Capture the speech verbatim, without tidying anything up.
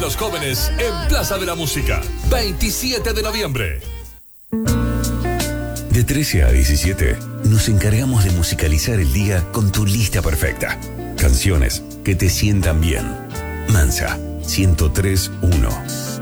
los Jóvenes en Plaza de la Música, veintisiete de noviembre. De trece a diecisiete, nos encargamos de musicalizar el día con tu lista perfecta. Canciones que te sientan bien. Mansa, ciento tres punto uno.